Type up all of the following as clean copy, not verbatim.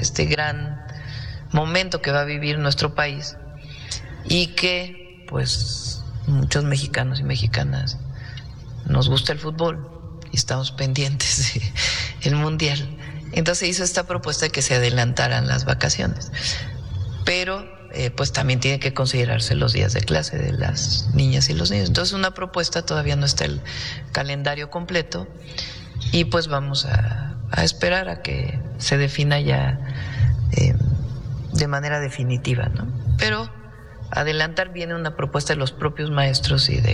este gran momento que va a vivir nuestro país y que pues muchos mexicanos y mexicanas nos gusta el fútbol y estamos pendientes del Mundial. Entonces hizo esta propuesta de que se adelantaran las vacaciones, pero pues también tiene que considerarse los días de clase de las niñas y los niños. Entonces una propuesta, todavía no está el calendario completo y pues vamos a esperar a que se defina ya de manera definitiva, ¿no? Pero adelantar viene una propuesta de los propios maestros y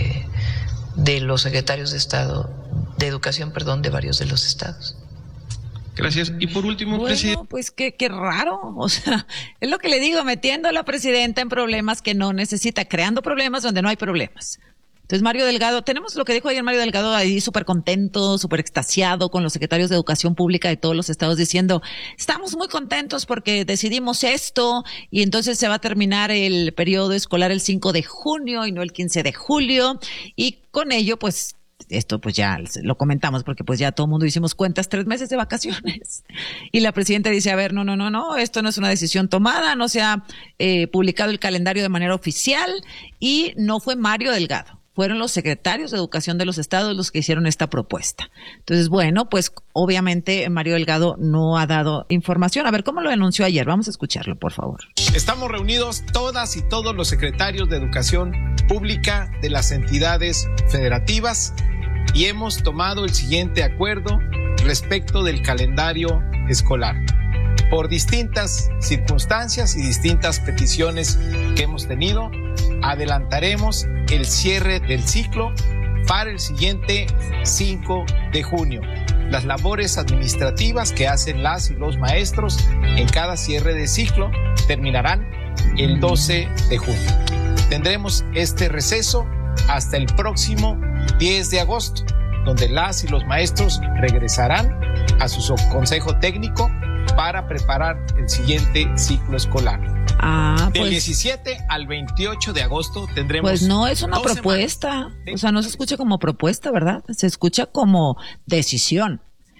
de los secretarios de Educación, de varios de los estados. Gracias. Y por último, bueno, presidente. Pues qué raro, o sea, es lo que le digo, metiendo a la presidenta en problemas que no necesita, creando problemas donde no hay problemas. Entonces, Mario Delgado, tenemos lo que dijo ayer Mario Delgado ahí súper contento, súper extasiado con los secretarios de Educación Pública de todos los estados diciendo, estamos muy contentos porque decidimos esto y entonces se va a terminar el periodo escolar el 5 de junio y no el 15 de julio y con ello, pues, esto pues ya lo comentamos porque pues ya todo el mundo hicimos cuentas, 3 meses de vacaciones. Y la presidenta dice, a ver, no, esto no es una decisión tomada, no se ha publicado el calendario de manera oficial y no fue Mario Delgado. Fueron los secretarios de Educación de los estados los que hicieron esta propuesta. Entonces, bueno, pues obviamente Mario Delgado no ha dado información. A ver, ¿cómo lo anunció ayer? Vamos a escucharlo, por favor. Estamos reunidos todas y todos los secretarios de Educación Pública de las entidades federativas y hemos tomado el siguiente acuerdo respecto del calendario escolar. Por distintas circunstancias y distintas peticiones que hemos tenido, adelantaremos el cierre del ciclo para el siguiente 5 de junio. Las labores administrativas que hacen las y los maestros en cada cierre de ciclo terminarán el 12 de junio. Tendremos este receso hasta el próximo 10 de agosto, donde las y los maestros regresarán a su consejo técnico para preparar el siguiente ciclo escolar. Del 17 al 28 de agosto tendremos... Pues no es una propuesta, o sea, no se escucha como propuesta, ¿verdad? Se escucha como decisión.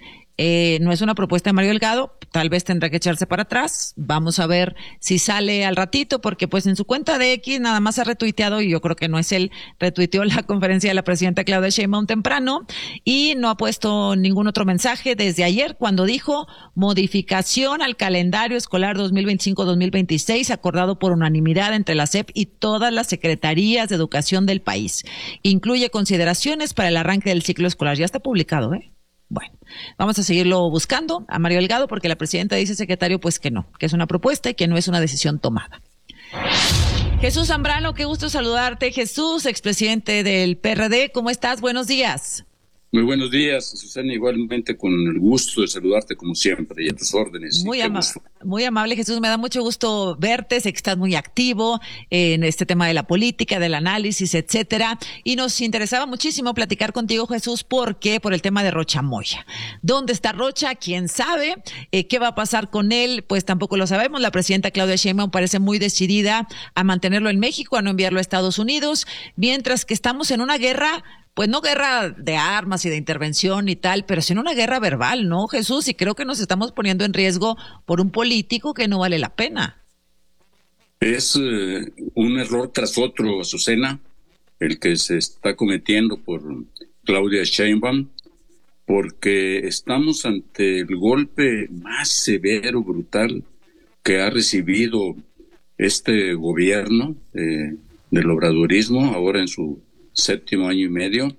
No es una propuesta de Mario Delgado, tal vez tendrá que echarse para atrás. Vamos a ver si sale al ratito, porque pues en su cuenta de X nada más ha retuiteado, y yo creo que no es él, retuiteó la conferencia de la presidenta Claudia Sheinbaum temprano y no ha puesto ningún otro mensaje desde ayer cuando dijo modificación al calendario escolar 2025-2026 acordado por unanimidad entre la SEP y todas las secretarías de educación del país. Incluye consideraciones para el arranque del ciclo escolar. Ya está publicado, ¿eh? Bueno, vamos a seguirlo buscando a Mario Delgado porque la presidenta dice, secretario, pues que no, que es una propuesta y que no es una decisión tomada. Jesús Zambrano, qué gusto saludarte. Jesús, expresidente del PRD, ¿cómo estás? Buenos días. Muy buenos días, Susana, igualmente con el gusto de saludarte como siempre y a tus órdenes. Muy amable, Jesús, me da mucho gusto verte, sé que estás muy activo en este tema de la política, del análisis, etcétera, y nos interesaba muchísimo platicar contigo, Jesús, porque por el tema de Rocha Moya. ¿Dónde está Rocha? ¿Quién sabe? ¿Qué va a pasar con él? Pues tampoco lo sabemos. La presidenta Claudia Sheinbaum parece muy decidida a mantenerlo en México, a no enviarlo a Estados Unidos, mientras que estamos en una guerra, pues no guerra de armas y de intervención y tal, pero sino una guerra verbal, ¿no, Jesús? Y creo que nos estamos poniendo en riesgo por un político que no vale la pena. Es un error tras otro, Azucena, el que se está cometiendo por Claudia Sheinbaum, porque estamos ante el golpe más severo, brutal, que ha recibido este gobierno del obradorismo, ahora en su 7º año y medio,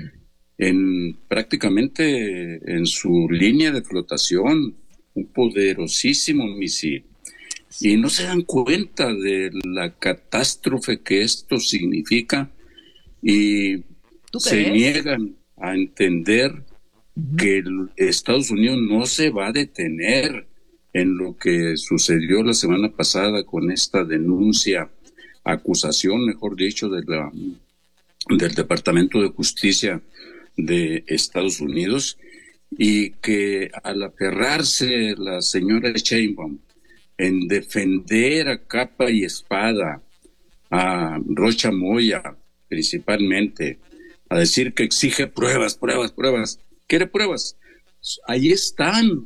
prácticamente en su línea de flotación, un poderosísimo misil. Y no se dan cuenta de la catástrofe que esto significa y se niegan a entender que Estados Unidos no se va a detener en lo que sucedió la semana pasada con esta acusación, mejor dicho, del Departamento de Justicia de Estados Unidos, y que al aferrarse la señora Sheinbaum en defender a capa y espada a Rocha Moya, principalmente, a decir que exige pruebas, ¿quiere pruebas? Ahí están.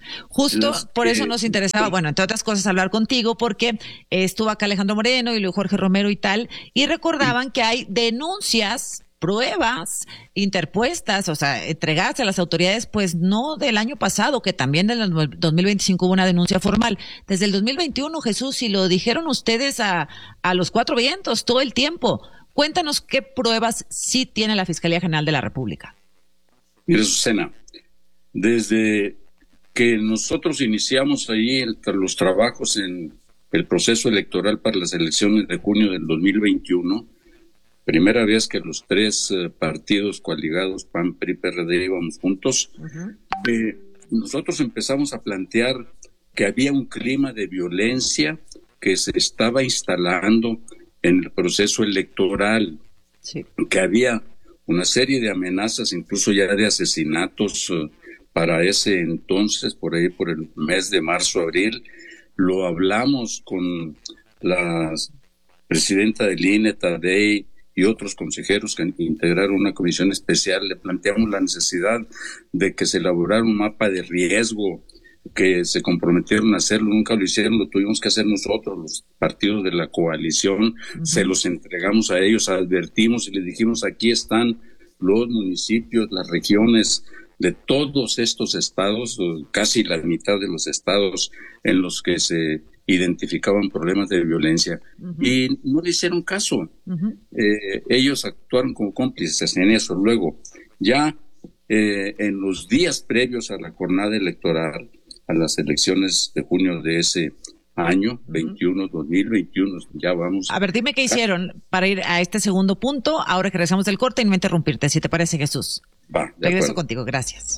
Justo por eso nos interesaba, bueno, entre otras cosas, hablar contigo, porque estuvo acá Alejandro Moreno y luego Jorge Romero y tal, y recordaban que hay denuncias, pruebas interpuestas, o sea, entregadas a las autoridades, pues no del año pasado, que también del 2025 hubo una denuncia formal. Desde el 2021, Jesús, y lo dijeron ustedes a los cuatro vientos todo el tiempo. Cuéntanos qué pruebas sí tiene la Fiscalía General de la República. Mire, Susana, desde que nosotros iniciamos ahí los trabajos en el proceso electoral para las elecciones de junio del 2021, primera vez que los tres partidos coaligados, PAN, PRI, PRD, íbamos juntos, nosotros empezamos a plantear que había un clima de violencia que se estaba instalando en el proceso electoral, sí, que había una serie de amenazas, incluso ya de asesinatos para ese entonces, por ahí por el mes de marzo, abril. Lo hablamos con la presidenta del INE, Tadei, y otros consejeros que integraron una comisión especial. Le planteamos la necesidad de que se elaborara un mapa de riesgo, que se comprometieron a hacerlo, nunca lo hicieron, lo tuvimos que hacer nosotros, los partidos de la coalición, se los entregamos a ellos, advertimos y les dijimos, aquí están los municipios, las regiones de todos estos estados, casi la mitad de los estados en los que se identificaban problemas de violencia, y no le hicieron caso. Ellos actuaron como cómplices en eso. Luego, ya en los días previos a la jornada electoral, a las elecciones de junio de ese año, 2021, ya vamos. A ver, dime qué hicieron para ir a este segundo punto, ahora que regresamos del corte, y no interrumpirte, si te parece, Jesús. Va, regreso contigo, gracias.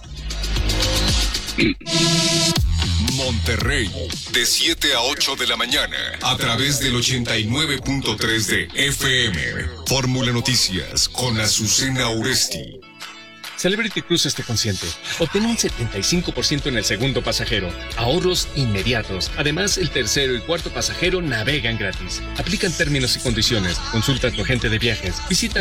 Monterrey, de 7 a 8 de la mañana, a través del 89.3 de FM. Fórmula Noticias, con Azucena Oresti. Celebrity Cruises te consiente. Obtén un 75% en el segundo pasajero. Ahorros inmediatos. Además, el tercero y cuarto pasajero navegan gratis. Aplican términos y condiciones. Consulta a tu agente de viajes. Visita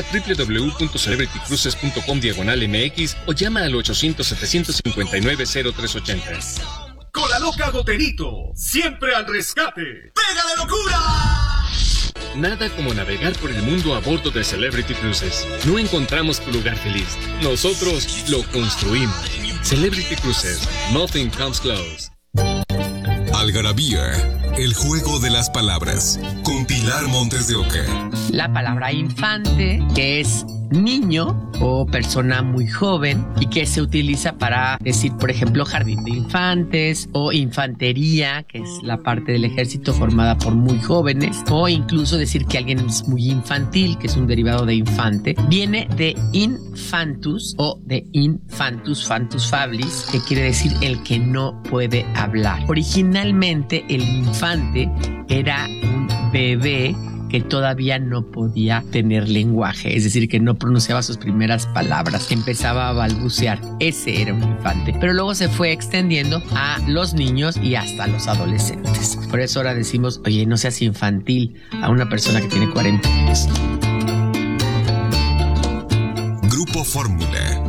www.celebritycruises.com/MX o llama al 800-759-0380. Con la loca Goterito, siempre al rescate. ¡Pégale locura! Nada como navegar por el mundo a bordo de Celebrity Cruises. No encontramos tu lugar feliz. Nosotros lo construimos. Celebrity Cruises. Nothing comes close. Algarabía, el juego de las palabras. Con Pilar Montes de Oca. La palabra infante, que es niño o persona muy joven y que se utiliza para decir, por ejemplo, jardín de infantes o infantería, que es la parte del ejército formada por muy jóvenes, o incluso decir que alguien es muy infantil, que es un derivado de infante. Viene de infantus o de infantus, fantus fablis, que quiere decir el que no puede hablar. Originalmente el infante era un bebé que todavía no podía tener lenguaje, es decir, que no pronunciaba sus primeras palabras, empezaba a balbucear. Ese era un infante, pero luego se fue extendiendo a los niños y hasta los adolescentes. Por eso ahora decimos, oye, no seas infantil a una persona que tiene 40 años. Grupo Fórmula.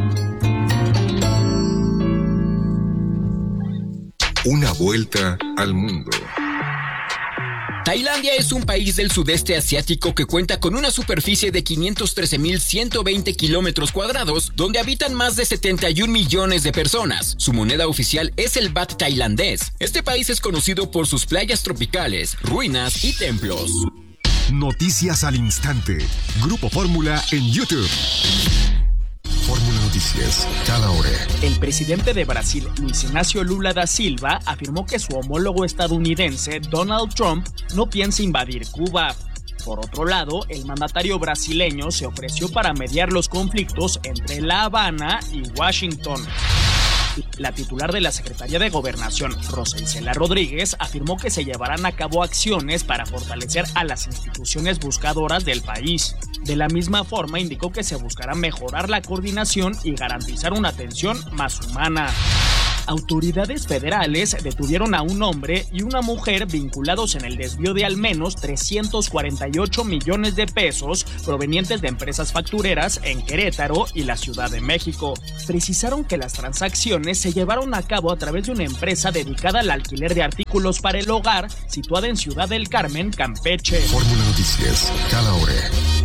Una vuelta al mundo. Tailandia es un país del sudeste asiático que cuenta con una superficie de 513.120 kilómetros cuadrados, donde habitan más de 71 millones de personas. Su moneda oficial es el baht tailandés. Este país es conocido por sus playas tropicales, ruinas y templos. Noticias al instante. Grupo Fórmula en YouTube. Fórmula Noticias, cada hora. El presidente de Brasil, Luis Inácio Lula da Silva, afirmó que su homólogo estadounidense, Donald Trump, no piensa invadir Cuba. Por otro lado, el mandatario brasileño se ofreció para mediar los conflictos entre La Habana y Washington. La titular de la Secretaría de Gobernación, Rosa Isela Rodríguez, afirmó que se llevarán a cabo acciones para fortalecer a las instituciones buscadoras del país. De la misma forma, indicó que se buscará mejorar la coordinación y garantizar una atención más humana. Autoridades federales detuvieron a un hombre y una mujer vinculados en el desvío de al menos 348 millones de pesos provenientes de empresas factureras en Querétaro y la Ciudad de México. Precisaron que las transacciones se llevaron a cabo a través de una empresa dedicada al alquiler de artículos para el hogar situada en Ciudad del Carmen, Campeche. Fórmula Noticias, cada hora.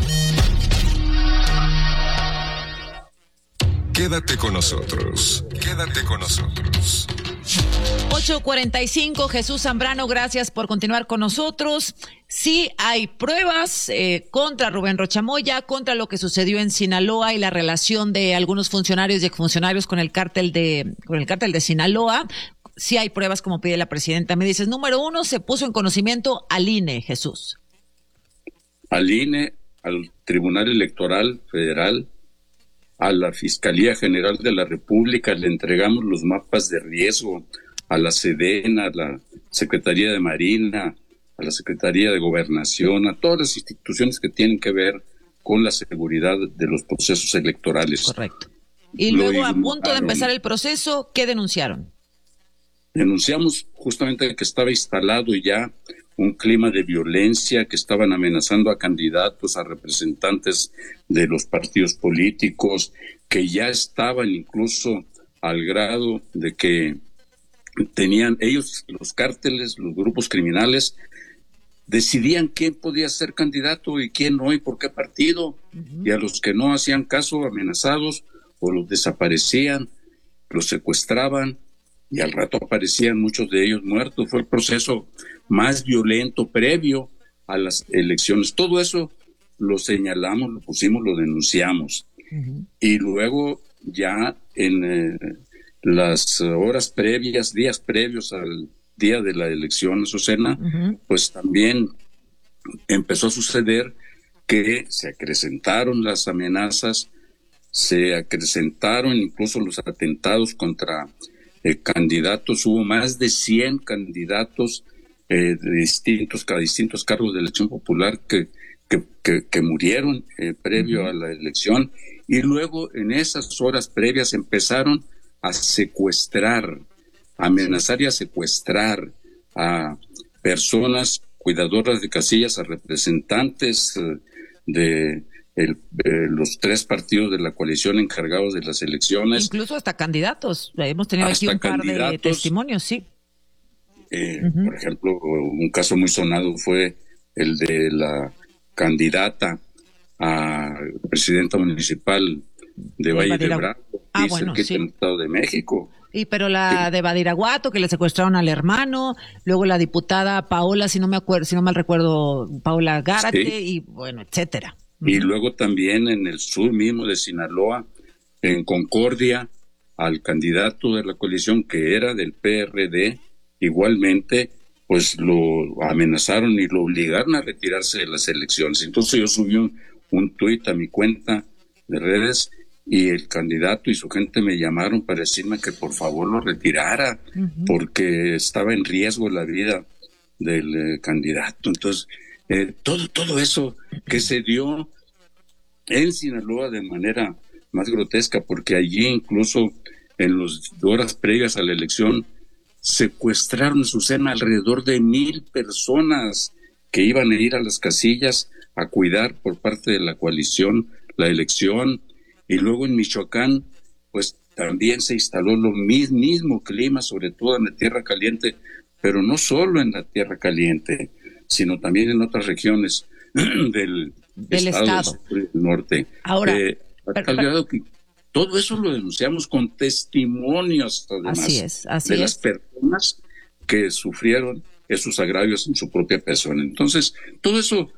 Quédate con nosotros. Quédate con nosotros. 8:45, Jesús Zambrano, gracias por continuar con nosotros. Sí hay pruebas contra Rubén Rocha Moya, contra lo que sucedió en Sinaloa y la relación de algunos funcionarios y exfuncionarios con el cártel de Sinaloa. Sí hay pruebas, como pide la presidenta. Me dices, número 1, se puso en conocimiento al INE, Jesús. Al INE, al Tribunal Electoral Federal, a la Fiscalía General de la República, le entregamos los mapas de riesgo a la Sedena, a la Secretaría de Marina, a la Secretaría de Gobernación, a todas las instituciones que tienen que ver con la seguridad de los procesos electorales. Correcto. Y luego, a punto de empezar el proceso, ¿qué denunciaron? Denunciamos justamente que estaba instalado ya un clima de violencia, que estaban amenazando a candidatos, a representantes de los partidos políticos, que ya estaban incluso al grado de que tenían ellos, los cárteles, los grupos criminales, decidían quién podía ser candidato y quién no y por qué partido, y a los que no hacían caso, amenazados, o los desaparecían, los secuestraban, y al rato aparecían muchos de ellos muertos. Fue el proceso más violento previo a las elecciones. Todo eso lo señalamos, lo pusimos, lo denunciamos. Y luego ya en las horas previas, días previos al día de la elección, Azucena, pues también empezó a suceder que se acrecentaron las amenazas, se acrecentaron incluso los atentados contra candidatos. Hubo más de 100 candidatos de distintos cargos de elección popular que murieron previo a la elección, y luego en esas horas previas empezaron a secuestrar, a amenazar y a secuestrar a personas cuidadoras de casillas, a representantes de los 3 partidos de la coalición encargados de las elecciones. Incluso hasta candidatos. Hemos tenido aquí un par de testimonios, sí. Por ejemplo, un caso muy sonado fue el de la candidata a presidenta municipal de Valle de Bravo, cerquita del Estado de México. Pero la de Badiraguato, que le secuestraron al hermano, luego la diputada Paola, si no mal recuerdo, Paola Gárate, y bueno, etcétera. Y luego también en el sur mismo de Sinaloa, en Concordia, al candidato de la coalición que era del PRD, igualmente, pues lo amenazaron y lo obligaron a retirarse de las elecciones. Entonces yo subí un tuit a mi cuenta de redes y el candidato y su gente me llamaron para decirme que por favor lo retirara, porque estaba en riesgo la vida del candidato. Entonces, todo eso que se dio en Sinaloa de manera más grotesca, porque allí incluso en las horas previas a la elección secuestraron, Azucena, alrededor de 1,000 personas que iban a ir a las casillas a cuidar por parte de la coalición la elección. Y luego en Michoacán, pues también se instaló lo mismo clima, sobre todo en la Tierra Caliente, pero no solo en la Tierra Caliente, sino también en otras regiones del estado del norte. Ahora, tal grado que todo eso lo denunciamos con testimonios, además, las personas que sufrieron esos agravios en su propia persona. Entonces, todo eso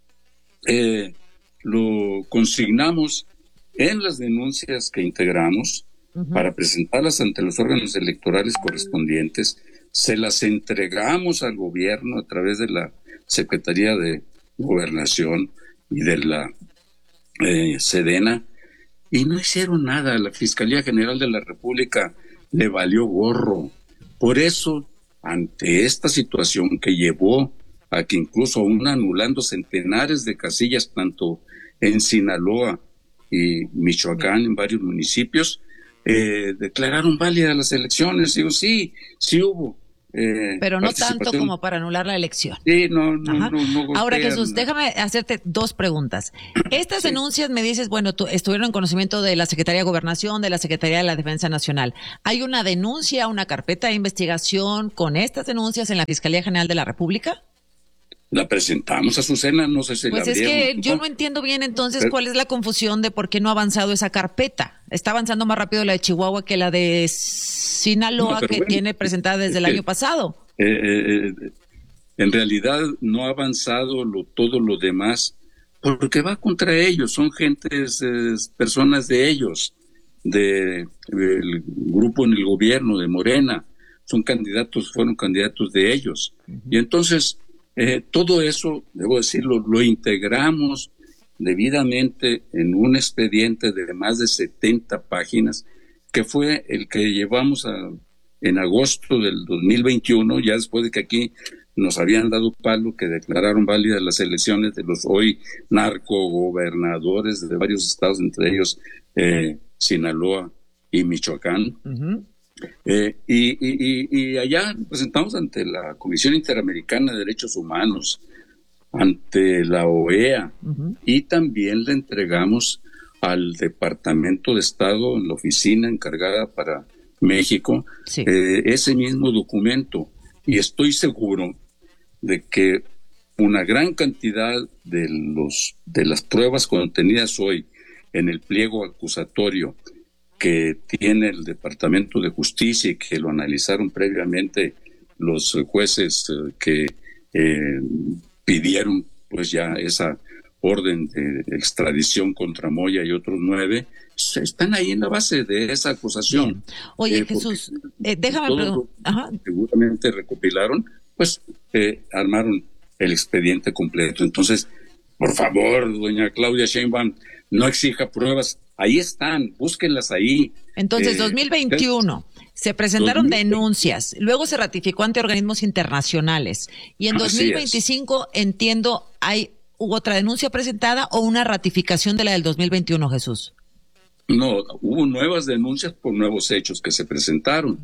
lo consignamos en las denuncias que integramos para presentarlas ante los órganos electorales correspondientes. Se las entregamos al gobierno a través de la Secretaría de Gobernación y de la Sedena, y no hicieron nada. La Fiscalía General de la República le valió gorro. Por eso, ante esta situación que llevó a que incluso aún anulando centenares de casillas, tanto en Sinaloa y Michoacán, en varios municipios, declararon válidas las elecciones. Digo, sí hubo. Pero no tanto como para anular la elección. Sí, no. Ahora, Jesús, déjame hacerte dos preguntas. Estas denuncias, me dices, bueno, estuvieron en conocimiento de la Secretaría de Gobernación, de la Secretaría de la Defensa Nacional. ¿Hay una denuncia, una carpeta de investigación con estas denuncias en la Fiscalía General de la República? La presentamos, Azucena, no sé si pues la es que yo no entiendo bien entonces cuál es la confusión de por qué no ha avanzado esa carpeta. Está avanzando más rápido la de Chihuahua que la de Sinaloa, tiene presentada desde el año pasado. En realidad no ha avanzado todo lo demás porque va contra ellos, son personas de ellos, del grupo en el gobierno de Morena, fueron candidatos de ellos. Y entonces todo eso, debo decirlo, lo integramos debidamente en un expediente de más de 70 páginas, que fue el que llevamos en agosto del 2021, ya después de que aquí nos habían dado palo, que declararon válidas las elecciones de los hoy narcogobernadores de varios estados, entre ellos Sinaloa y Michoacán. Y allá presentamos ante la Comisión Interamericana de Derechos Humanos, ante la OEA, y también le entregamos al Departamento de Estado, en la oficina encargada para México, ese mismo documento. Y estoy seguro de que una gran cantidad de las pruebas contenidas hoy en el pliego acusatorio que tiene el Departamento de Justicia y que lo analizaron previamente los jueces que pidieron pues ya esa orden de extradición contra Moya y otros 9, están ahí en la base de esa acusación. Oye, Jesús, déjame preguntar. Seguramente recopilaron, pues armaron el expediente completo. Entonces, por favor, doña Claudia Sheinbaum, no exija pruebas. Ahí están, búsquenlas ahí. Entonces, 2021, se presentaron denuncias, luego se ratificó ante organismos internacionales, y en 2025, entiendo, ¿hubo otra denuncia presentada o una ratificación de la del 2021, Jesús? No, hubo nuevas denuncias por nuevos hechos que se presentaron.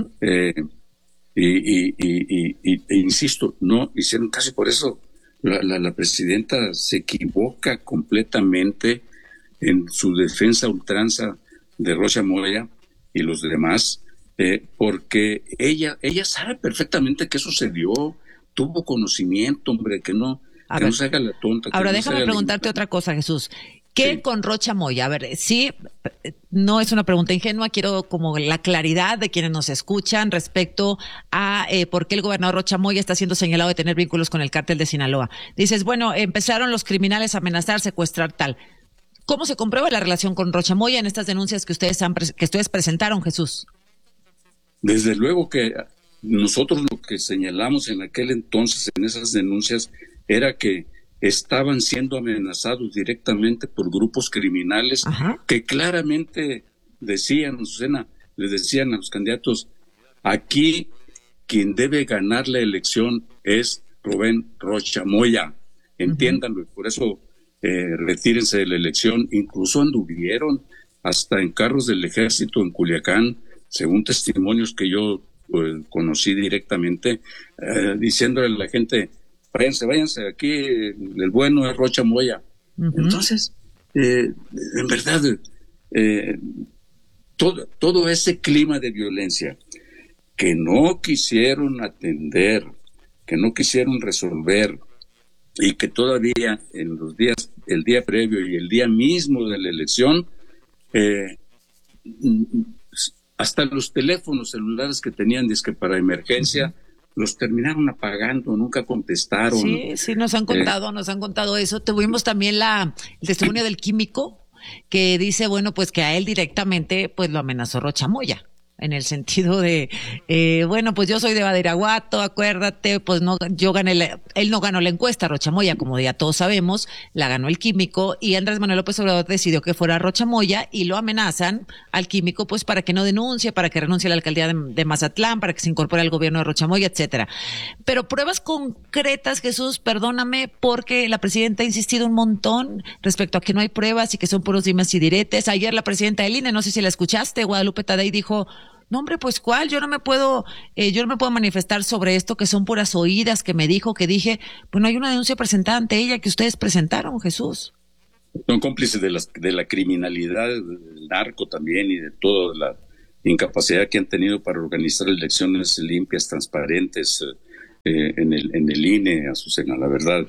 Insisto, no hicieron caso, por eso la presidenta se equivoca completamente en su defensa ultranza de Rocha Moya y los demás, porque ella sabe perfectamente qué sucedió, tuvo conocimiento, hombre, que no se haga la tonta. Ahora déjame preguntarte otra cosa, Jesús. ¿Qué con Rocha Moya? A ver, sí, no es una pregunta ingenua, quiero como la claridad de quienes nos escuchan respecto a por qué el gobernador Rocha Moya está siendo señalado de tener vínculos con el cártel de Sinaloa. Dices, bueno, empezaron los criminales a amenazar, secuestrar, tal. ¿Cómo se comprueba la relación con Rocha Moya en estas denuncias que ustedes presentaron, Jesús? Desde luego que nosotros lo que señalamos en aquel entonces en esas denuncias era que estaban siendo amenazados directamente por grupos criminales que claramente decían, Susana, les decían a los candidatos, aquí quien debe ganar la elección es Rubén Rocha Moya, entiéndanlo, y por eso retírense de la elección. Incluso anduvieron hasta en carros del ejército en Culiacán, según testimonios que yo conocí directamente, diciéndole a la gente, váyanse, aquí el bueno es Rocha Moya. Entonces, en verdad, todo ese clima de violencia que no quisieron atender, que no quisieron resolver, y que todavía en los días, el día previo y el día mismo de la elección, hasta los teléfonos celulares que tenían disque para emergencia, los terminaron apagando, nunca contestaron. Sí, nos han contado eso. Tuvimos también el testimonio del químico que dice, bueno, pues que a él directamente pues lo amenazó Rocha Moya. en el sentido de, bueno, pues yo soy de Badiraguato, acuérdate, pues no, él no ganó la encuesta, Rocha Moya, como ya todos sabemos, la ganó el Químico, y Andrés Manuel López Obrador decidió que fuera Rocha Moya, y lo amenazan al Químico, pues para que no denuncie, para que renuncie a la alcaldía de Mazatlán, para que se incorpore al gobierno de Rocha Moya, etcétera. Pero pruebas concretas, Jesús, perdóname, porque la presidenta ha insistido un montón respecto a que no hay pruebas y que son puros dimes y diretes. Ayer la presidenta del INE, no sé si la escuchaste, Guadalupe Tadei, dijo: no, hombre, pues ¿cuál? Yo no me puedo manifestar sobre esto, que son puras oídas, que me dijo, que dije. Pues no hay una denuncia presentada ante ella que ustedes presentaron, Jesús. Son cómplices de la criminalidad, del narco también, y de toda la incapacidad que han tenido para organizar elecciones limpias, transparentes en el INE, Azucena, la verdad.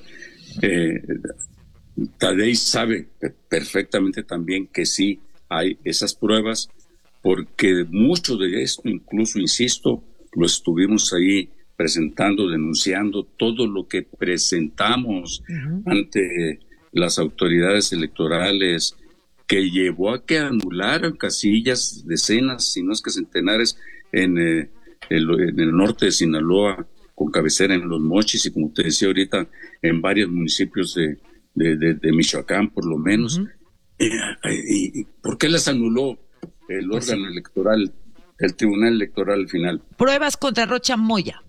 Tadei sabe perfectamente también que sí hay esas pruebas, porque mucho de esto, incluso, insisto, lo estuvimos ahí presentando, denunciando, todo lo que presentamos ante las autoridades electorales, que llevó a que anularan casillas, decenas, si no es que centenares, en el norte de Sinaloa, con cabecera en Los Mochis, y como te decía ahorita, en varios municipios de Michoacán, por lo menos. ¿Y por qué las anuló el órgano electoral, el Tribunal Electoral al final? Pruebas contra Rocha Moya.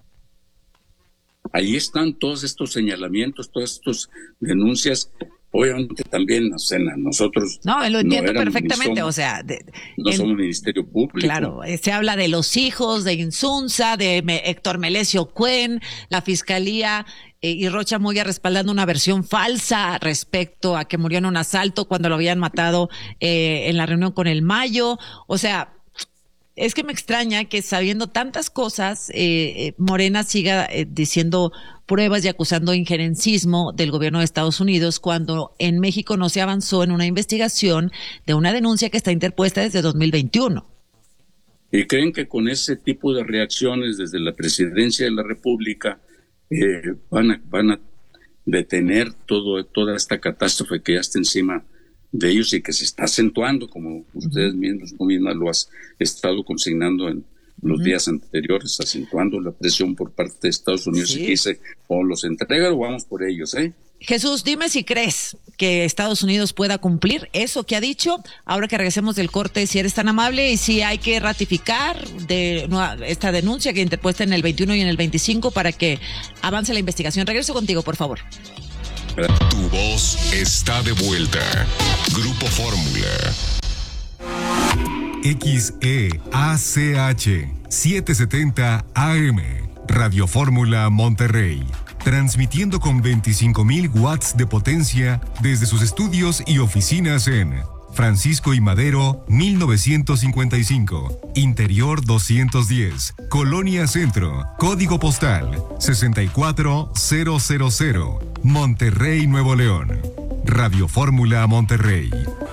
Ahí están todos estos señalamientos, todas estas denuncias. Obviamente también, nosotros... No, lo entiendo perfectamente, o sea... no somos Ministerio Público. Claro, se habla de los hijos de Insunza, de Héctor Melesio Cuen, la Fiscalía y Rocha Moya respaldando una versión falsa respecto a que murió en un asalto cuando lo habían matado en la reunión con el Mayo. O sea, es que me extraña que sabiendo tantas cosas, Morena siga diciendo pruebas y acusando injerencismo del gobierno de Estados Unidos, cuando en México no se avanzó en una investigación de una denuncia que está interpuesta desde 2021. Y creen que con ese tipo de reacciones desde la presidencia de la República van a detener toda esta catástrofe que ya está encima de ellos y que se está acentuando, como ustedes mismas lo has estado consignando en los días anteriores, acentuando la presión por parte de Estados Unidos. Sí. Y que dice, o los entregan o vamos por ellos, Jesús, dime si crees que Estados Unidos pueda cumplir eso que ha dicho, ahora que regresemos del corte, si eres tan amable, y si hay que ratificar esta denuncia que interpuesta en el 21 y en el 25 para que avance la investigación. Regreso contigo, por favor. Tu voz está de vuelta. Grupo Fórmula. XEACH 770 AM, Radio Fórmula Monterrey, transmitiendo con 25,000 watts de potencia desde sus estudios y oficinas en Francisco y Madero, 1955, Interior 210, Colonia Centro, Código Postal 64000, Monterrey, Nuevo León. Radio Fórmula Monterrey.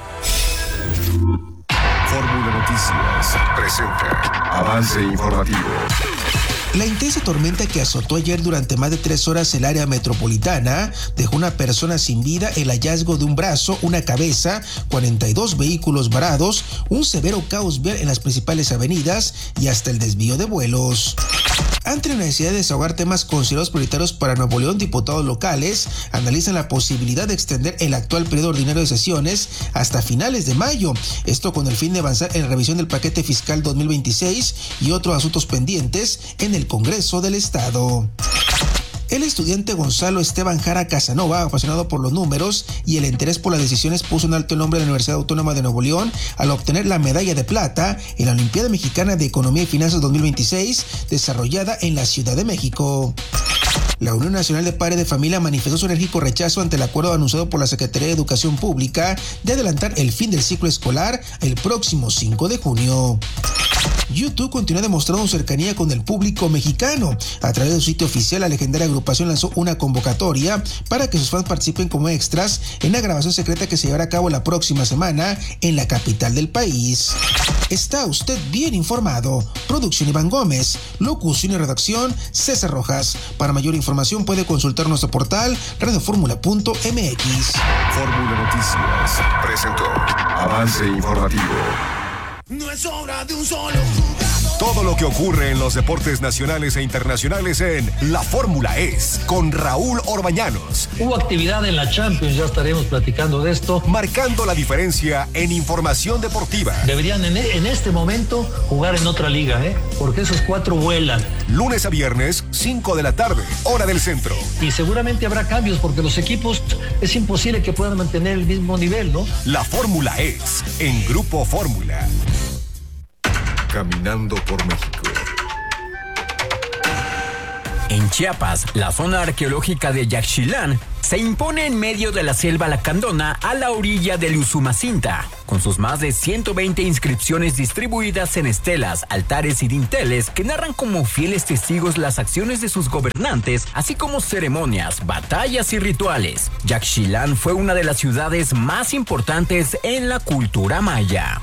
Fórmula Noticias presenta avance informativo. La intensa tormenta que azotó ayer durante más de 3 horas el área metropolitana dejó una persona sin vida, el hallazgo de un brazo, una cabeza, 42 vehículos varados, un severo caos vial en las principales avenidas y hasta el desvío de vuelos. Ante la necesidad de desahogar temas considerados prioritarios para Nuevo León, diputados locales analizan la posibilidad de extender el actual periodo ordinario de sesiones hasta finales de mayo. Esto con el fin de avanzar en la revisión del paquete fiscal 2026 y otros asuntos pendientes en el Congreso del Estado. El estudiante Gonzalo Esteban Jara Casanova, apasionado por los números y el interés por las decisiones, puso en alto el nombre de la Universidad Autónoma de Nuevo León al obtener la medalla de plata en la Olimpiada Mexicana de Economía y Finanzas 2026, desarrollada en la Ciudad de México. La Unión Nacional de Padres de Familia manifestó su enérgico rechazo ante el acuerdo anunciado por la Secretaría de Educación Pública de adelantar el fin del ciclo escolar el próximo 5 de junio. YouTube continúa demostrando su cercanía con el público mexicano. A través de su sitio oficial, la legendaria agrupación lanzó una convocatoria para que sus fans participen como extras en la grabación secreta que se llevará a cabo la próxima semana en la capital del país. Está usted bien informado. Producción Iván Gómez, locución y redacción César Rojas. Para mayor información puede consultar nuestro portal radioformula.mx. Fórmula Noticias presentó avance informativo. No es obra de un solo jugador. Todo lo que ocurre en los deportes nacionales e internacionales en La Fórmula Es, con Raúl Orbañanos. Hubo actividad en la Champions, ya estaremos platicando de esto. Marcando la diferencia en información deportiva. Deberían en este momento jugar en otra liga, porque esos 4 vuelan. Lunes a viernes, 5 de la tarde, hora del centro. Y seguramente habrá cambios porque los equipos es imposible que puedan mantener el mismo nivel, ¿no? La Fórmula Es, en Grupo Fórmula. Caminando por México. En Chiapas, la zona arqueológica de Yaxchilán se impone en medio de la selva lacandona a la orilla del Usumacinta, con sus más de 120 inscripciones distribuidas en estelas, altares y dinteles que narran como fieles testigos las acciones de sus gobernantes, así como ceremonias, batallas y rituales. Yaxchilán fue una de las ciudades más importantes en la cultura maya.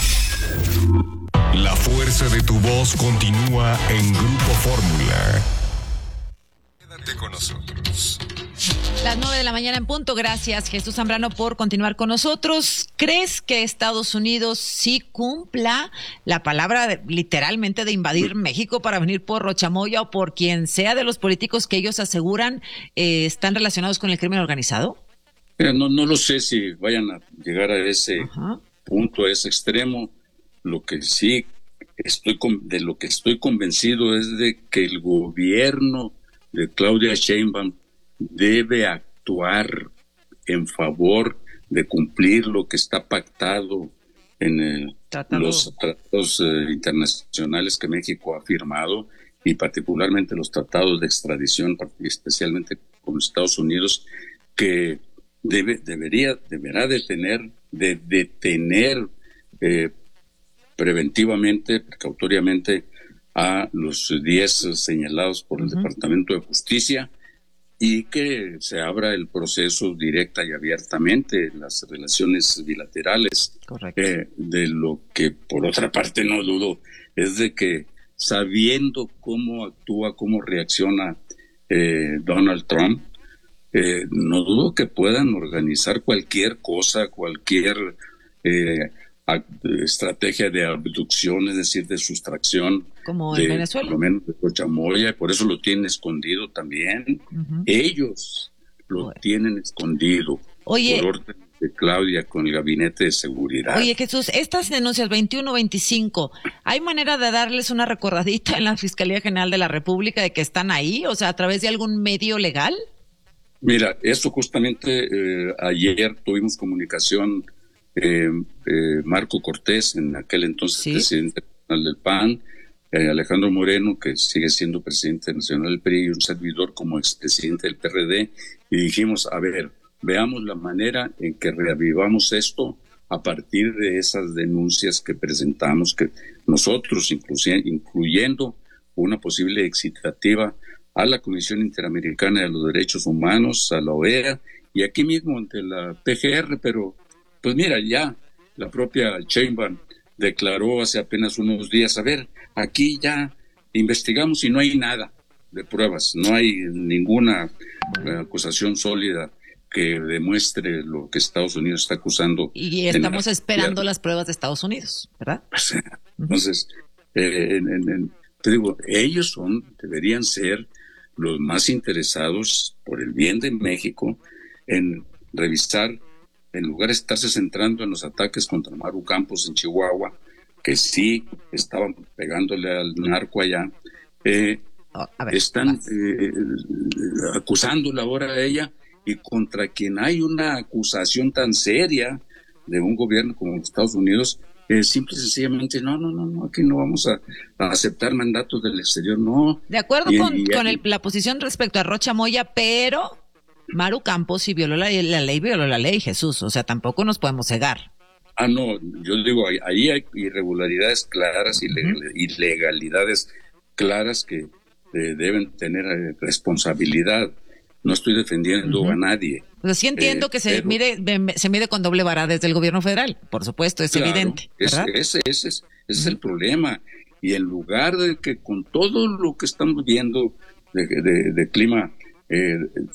La fuerza de tu voz continúa en Grupo Fórmula. Quédate con nosotros. Las 9 de la mañana en punto. Gracias, Jesús Zambrano, por continuar con nosotros. ¿Crees que Estados Unidos sí cumpla la palabra literalmente de invadir México para venir por Rochamoya o por quien sea de los políticos que ellos aseguran están relacionados con el crimen organizado? No lo sé si vayan a llegar a ese punto, a ese extremo. Lo que sí estoy convencido es de que el gobierno de Claudia Sheinbaum debe actuar en favor de cumplir lo que está pactado en los tratados internacionales que México ha firmado, y particularmente los tratados de extradición, especialmente con Estados Unidos, que deberá detener preventivamente, precautoriamente a los 10 señalados por el Departamento de Justicia, y que se abra el proceso directa y abiertamente, las relaciones bilaterales. De lo que, por otra parte, no dudo, es de que, sabiendo cómo actúa, cómo reacciona Donald Trump, no dudo que puedan organizar cualquier cosa, cualquier estrategia de abducción, es decir, de sustracción, como en Venezuela, por lo menos de Rochamoya, y por eso lo tienen escondido también. Ellos lo tienen escondido. Oye, por orden de Claudia con el Gabinete de Seguridad. Oye, Jesús, estas denuncias 21-25, ¿hay manera de darles una recordadita en la Fiscalía General de la República de que están ahí? O sea, a través de algún medio legal. Mira, eso justamente ayer tuvimos comunicación. Marco Cortés, en aquel entonces presidente nacional del PAN, Alejandro Moreno, que sigue siendo presidente nacional del PRI, y un servidor como expresidente del PRD, y dijimos, a ver, veamos la manera en que reavivamos esto a partir de esas denuncias que presentamos, que nosotros, incluyendo una posible excitativa a la Comisión Interamericana de los Derechos Humanos, a la OEA, y aquí mismo ante la PGR, pero pues mira, ya la propia Sheinbaum declaró hace apenas unos días, a ver, aquí ya investigamos y no hay nada de pruebas, no hay ninguna acusación sólida que demuestre lo que Estados Unidos está acusando. Y estamos esperando las pruebas de Estados Unidos, ¿verdad? Entonces, te digo, ellos deberían ser los más interesados por el bien de México en revisar, en lugar de estarse centrando en los ataques contra Maru Campos en Chihuahua, que sí estaban pegándole al narco allá, están acusándola ahora a ella, y contra quien hay una acusación tan seria de un gobierno como los Estados Unidos, simple y sencillamente, no, aquí no vamos a aceptar mandatos del exterior, no. De acuerdo con la posición respecto a Rocha Moya, pero Maru Campos, si violó la ley, Jesús, o sea, tampoco nos podemos cegar. No, yo digo, ahí hay irregularidades claras, ilegalidades claras que deben tener responsabilidad. No estoy defendiendo a nadie. Pues sí entiendo que se mide con doble vara desde el gobierno federal, por supuesto, es evidente, ¿verdad? Ese es el problema. Y en lugar de que con todo lo que estamos viendo de clima,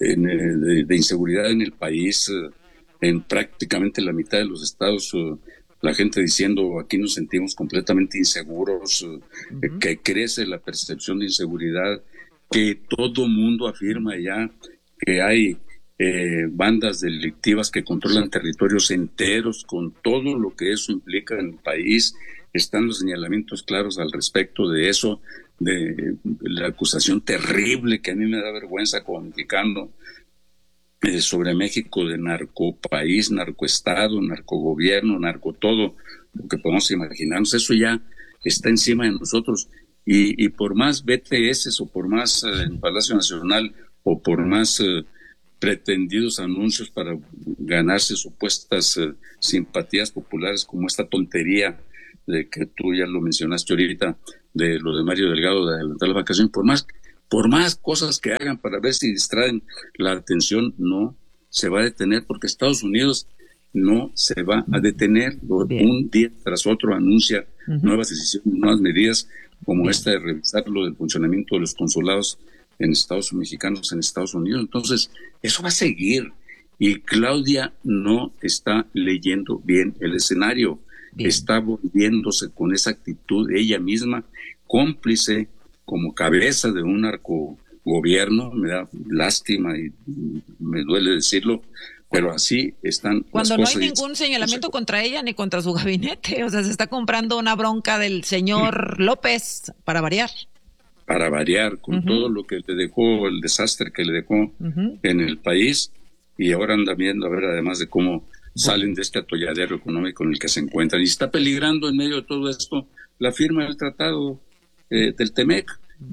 de inseguridad en el país, en prácticamente la mitad de los estados la gente diciendo aquí nos sentimos completamente inseguros, que crece la percepción de inseguridad, que todo mundo afirma ya que hay bandas delictivas que controlan territorios enteros, con todo lo que eso implica en el país. Están los señalamientos claros al respecto de eso, de la acusación terrible que a mí me da vergüenza como mexicano sobre México, de narcopaís, narcoestado, narcogobierno, narco todo lo que podemos imaginarnos. Eso ya está encima de nosotros, y por más BTS o por más en Palacio Nacional o por más pretendidos anuncios para ganarse supuestas simpatías populares, como esta tontería de que tú ya lo mencionaste ahorita, de lo de Mario Delgado, de adelantar la vacación, por más cosas que hagan para ver si distraen la atención, no se va a detener, porque Estados Unidos no se va a detener. Un día tras otro anuncia nuevas decisiones, nuevas medidas, como esta de revisar lo del funcionamiento de los consulados mexicanos en Estados Unidos. Entonces, eso va a seguir. Y Claudia no está leyendo bien el escenario. Está volviéndose con esa actitud ella misma, cómplice como cabeza de un narcogobierno. Me da lástima y me duele decirlo, pero así están cuando las cosas. No hay ningún señalamiento contra ella ni contra su gabinete. O sea, se está comprando una bronca del señor López, para variar. Para variar, con todo lo que le dejó, el desastre que le dejó en el país, y ahora anda viendo a ver además de cómo salen de este atolladero económico en el que se encuentran. Y está peligrando en medio de todo esto la firma del tratado del TEMEC,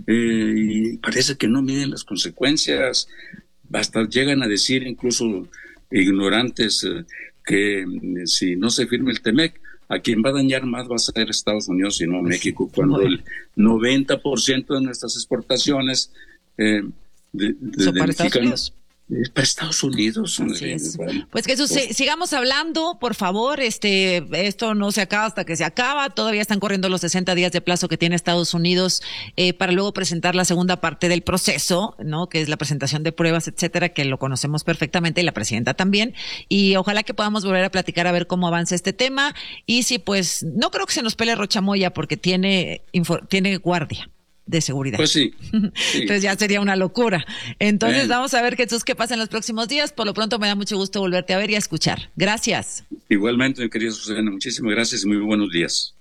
y parece que no miden las consecuencias. Hasta llegan a decir incluso ignorantes que si no se firma el TEMEC, a quien va a dañar más va a ser Estados Unidos y no México, cuando el 90% de nuestras exportaciones son para Estados Unidos. Es para Estados Unidos. Bueno, pues Jesús, sigamos hablando, por favor. Esto no se acaba hasta que se acaba. Todavía están corriendo los 60 días de plazo que tiene Estados Unidos para luego presentar la segunda parte del proceso, ¿no? Que es la presentación de pruebas, etcétera, que lo conocemos perfectamente, y la presidenta también. Y ojalá que podamos volver a platicar a ver cómo avanza este tema. Y si, pues, no creo que se nos pele Rocha Moya, porque tiene guardia de seguridad. Pues sí. Entonces ya sería una locura. Entonces vamos a ver, Jesús, qué pasa en los próximos días. Por lo pronto me da mucho gusto volverte a ver y a escuchar. Gracias. Igualmente, mi querida Susana, muchísimas gracias y muy buenos días.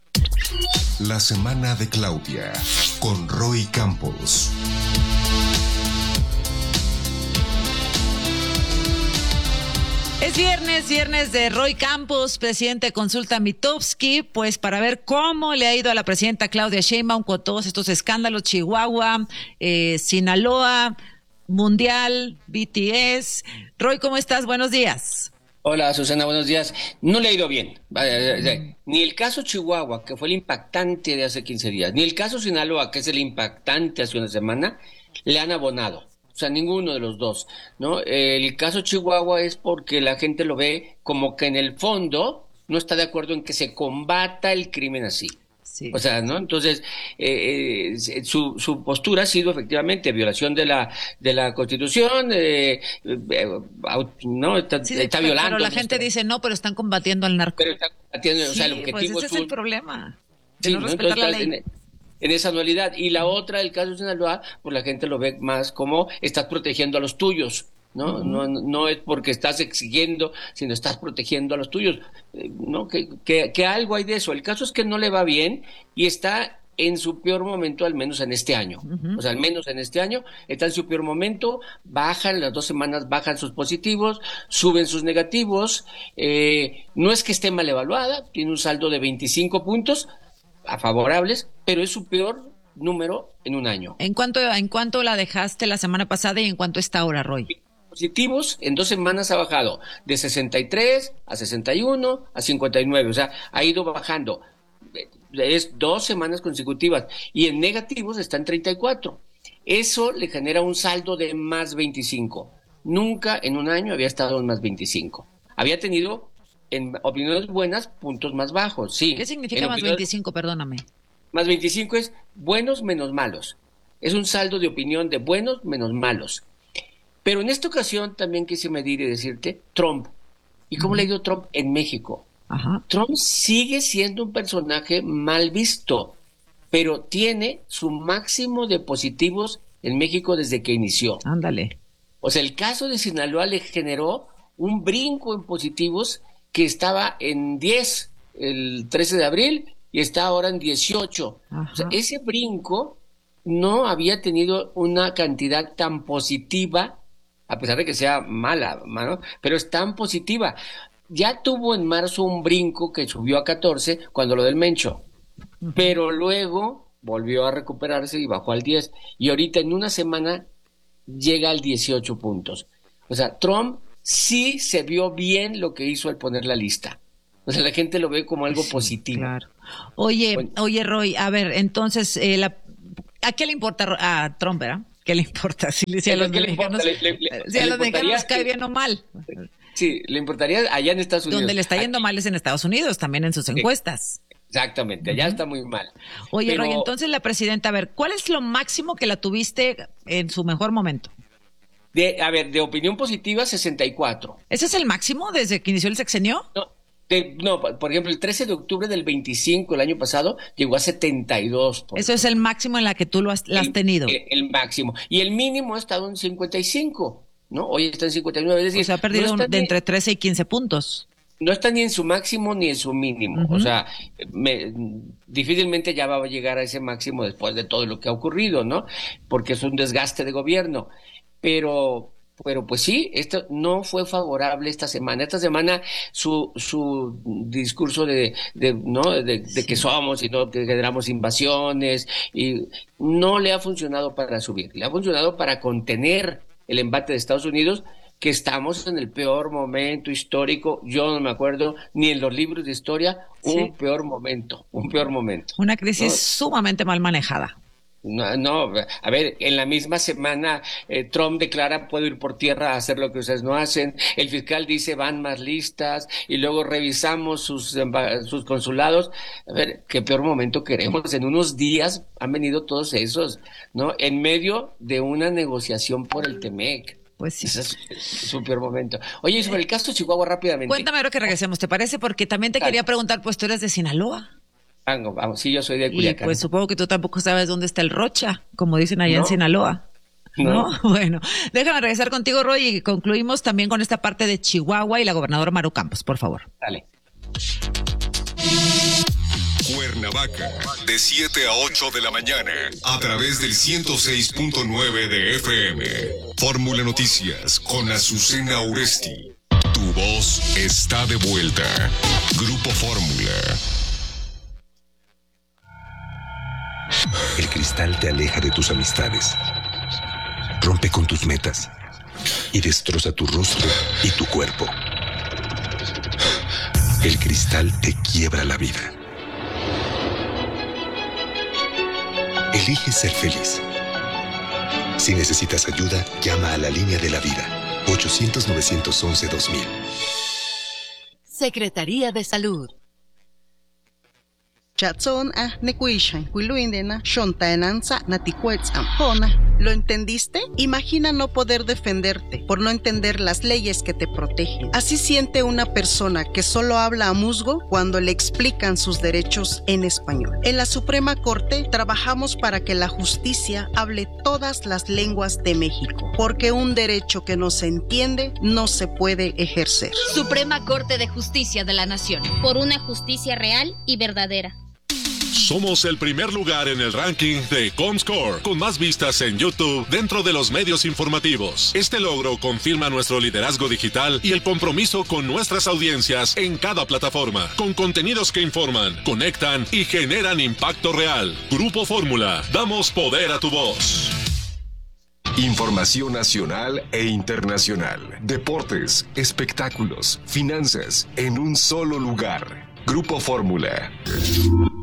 La semana de Claudia, con Roy Campos. Es viernes de Roy Campos, presidente de Consulta Mitofsky, pues para ver cómo le ha ido a la presidenta Claudia Sheinbaum con todos estos escándalos: Chihuahua, Sinaloa, Mundial, BTS. Roy, ¿cómo estás? Buenos días. Hola, Susana, buenos días. No le ha ido bien. Ni el caso Chihuahua, que fue el impactante de hace 15 días, ni el caso Sinaloa, que es el impactante hace una semana, le han abonado. O sea, ninguno de los dos, ¿no? El caso Chihuahua es porque la gente lo ve como que en el fondo no está de acuerdo en que se combata el crimen así. Sí. O sea, ¿no? Entonces, su postura ha sido efectivamente violación de la Constitución, ¿no? Está violando. Pero la gente dice, no, pero están combatiendo al narco. Pero están combatiendo, o sea, el objetivo pues ese es el problema, de sí, no respetar la ley. En esa anualidad. Y la otra, el caso de Sinaloa, pues la gente lo ve más como estás protegiendo a los tuyos, ¿no? No es porque estás exigiendo, sino estás protegiendo a los tuyos, ¿no? Que algo hay de eso. El caso es que no le va bien y está en su peor momento, al menos en este año. O sea, al menos en este año está en su peor momento. Bajan, las 2 semanas bajan sus positivos, suben sus negativos. No es que esté mal evaluada, tiene un saldo de 25 puntos a favorables, pero es su peor número en un año. ¿En cuánto la dejaste la semana pasada y en cuánto está ahora, Roy? Positivos en 2 semanas ha bajado de 63 a 61 a 59, o sea, ha ido bajando. Es 2 semanas consecutivas, y en negativos está en 34. Eso le genera un saldo de más 25. Nunca en un año había estado en más 25. Había tenido, en opiniones buenas, puntos más bajos, sí. ¿Qué significa más 25? Perdóname. Más 25 es buenos menos malos. Es un saldo de opinión de buenos menos malos. Pero en esta ocasión también quise medir y decirte Trump. ¿Y cómo le ha ido Trump en México? Trump sigue siendo un personaje mal visto, pero tiene su máximo de positivos en México desde que inició. Ándale. O sea, el caso de Sinaloa le generó un brinco en positivos que estaba en 10 el 13 de abril y está ahora en 18. O sea, ese brinco no había tenido una cantidad tan positiva, a pesar de que sea mala, ¿no? Pero es tan positiva. Ya tuvo en marzo un brinco que subió a 14 cuando lo del Mencho, pero luego volvió a recuperarse y bajó al 10. Y ahorita en una semana llega al 18 puntos. O sea, Trump sí se vio bien lo que hizo al poner la lista. O sea, la gente lo ve como algo positivo. Claro. Oye, Roy, a ver, entonces, ¿a qué le importa a Trump, verdad? ¿Qué le importa? Si a los mexicanos cae bien o mal. Sí, le importaría allá en Estados Unidos. Donde le está yendo mal es en Estados Unidos, también en sus encuestas. Exactamente, allá está muy mal. Oye, Roy, entonces la presidenta, a ver, ¿cuál es lo máximo que la tuviste en su mejor momento? De opinión positiva, 64. ¿Ese es el máximo desde que inició el sexenio? No, por ejemplo, el 13 de octubre del 25, el año pasado, llegó a 72. Eso es el máximo en la que tú la has tenido. El máximo. Y el mínimo ha estado en 55, ¿no? Hoy está en 59. Es decir, o sea, ha perdido de entre 13 y 15 puntos. No está ni en su máximo ni en su mínimo. O sea, difícilmente ya va a llegar a ese máximo después de todo lo que ha ocurrido, ¿no? Porque es un desgaste de gobierno. Pero pues sí, esto no fue favorable esta semana. Esta semana su discurso de que somos y no que generamos invasiones, y no le ha funcionado para subir, le ha funcionado para contener el embate de Estados Unidos, que estamos en el peor momento histórico. Yo no me acuerdo ni en los libros de historia un peor momento. Una crisis sumamente mal manejada. No, a ver, en la misma semana Trump declara: puedo ir por tierra a hacer lo que ustedes no hacen. El fiscal dice: van más listas, y luego revisamos sus consulados. A ver, qué peor momento queremos. En unos días han venido todos esos, ¿no? En medio de una negociación por el TEMEC. Pues sí. Ese es un peor momento. Oye, sobre el caso de Chihuahua, rápidamente. Cuéntame ahora que regresemos, ¿te parece? Porque también te quería preguntar, pues tú eres de Sinaloa. Vamos, sí, yo soy de Culiacán. Y pues supongo que tú tampoco sabes dónde está el Rocha, como dicen allá en Sinaloa. ¿No? Bueno, déjame regresar contigo, Roy, y concluimos también con esta parte de Chihuahua y la gobernadora Maru Campos, por favor. Dale. Cuernavaca, de 7 a 8 de la mañana, a través del 106.9 de FM. Fórmula Noticias con Azucena Uresti. Tu voz está de vuelta. Grupo Fórmula. El cristal te aleja de tus amistades, rompe con tus metas y destroza tu rostro y tu cuerpo. El cristal te quiebra la vida. Elige ser feliz. Si necesitas ayuda, llama a la línea de la vida, 800-911-2000. Secretaría de Salud. ¿Lo entendiste? Imagina no poder defenderte por no entender las leyes que te protegen. Así siente una persona que solo habla a musgo cuando le explican sus derechos en español. En la Suprema Corte trabajamos para que la justicia hable todas las lenguas de México, porque un derecho que no se entiende no se puede ejercer. Suprema Corte de Justicia de la Nación. Por una justicia real y verdadera. Somos el primer lugar en el ranking de Comscore, con más vistas en YouTube dentro de los medios informativos. Este logro confirma nuestro liderazgo digital y el compromiso con nuestras audiencias en cada plataforma, con contenidos que informan, conectan y generan impacto real. Grupo Fórmula, damos poder a tu voz. Información nacional e internacional, deportes, espectáculos, finanzas, en un solo lugar. Grupo Fórmula.